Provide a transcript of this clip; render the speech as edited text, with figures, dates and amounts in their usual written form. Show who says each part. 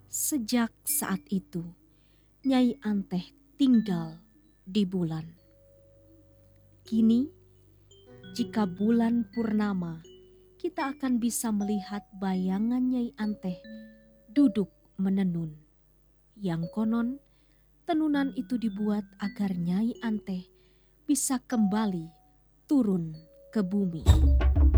Speaker 1: Sejak saat itu, Nyai Anteh tinggal di bulan. Kini, jika bulan purnama, kita akan bisa melihat bayangan Nyai Anteh duduk menenun. Yang konon, tenunan itu dibuat agar Nyai Anteh bisa kembali turun ke bumi.